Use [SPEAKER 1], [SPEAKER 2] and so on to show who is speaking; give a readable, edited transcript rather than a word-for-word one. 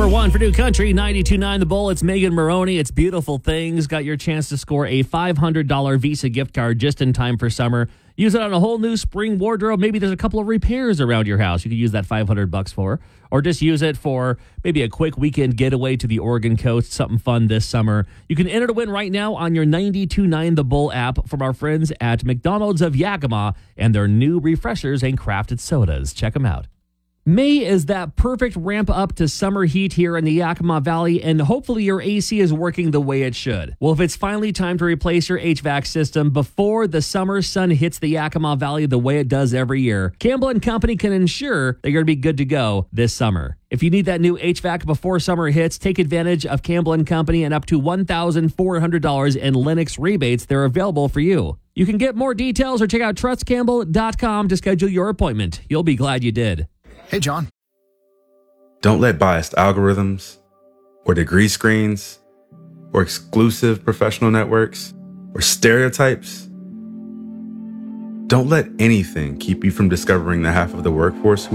[SPEAKER 1] Number one for New Country, 92.9 The Bull. It's Megan Maroney. It's Beautiful Things. Got your chance to score a $500 Visa gift card just in time for summer. Use it on a whole new spring wardrobe. Maybe there's a couple of repairs around your house you could use that $500 for. Or just use it for maybe a quick weekend getaway to the Oregon coast, something fun this summer. You can enter to win right now on your 92.9 The Bull app from our friends at McDonald's of Yakima and their new refreshers and crafted sodas. Check them out. May is that perfect ramp up to summer heat here in the Yakima Valley, and hopefully your AC is working the way it should. Well, if it's finally time to replace your HVAC system before the summer sun hits the Yakima Valley the way it does every year, Campbell & Company can ensure that you're going to be good to go this summer. If you need that new HVAC before summer hits, take advantage of Campbell & Company and up to $1,400 in Lennox rebates. They're available for you. You can get more details or check out trustcampbell.com to schedule your appointment. You'll be glad you did.
[SPEAKER 2] Hey, John.
[SPEAKER 3] Don't let biased algorithms or degree screens or exclusive professional networks or stereotypes. Don't let anything keep you from discovering the half of the workforce who